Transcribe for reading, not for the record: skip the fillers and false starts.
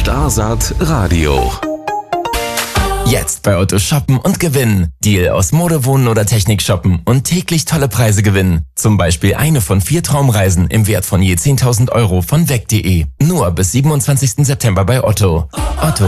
Starsaat Radio. Jetzt bei Otto shoppen und gewinnen. Deal aus Mode, Wohnen oder Technik shoppen und täglich tolle Preise gewinnen. Zum Beispiel eine von 4 Traumreisen im Wert von je 10.000 € von weg.de. Nur bis 27. September bei Otto. Otto.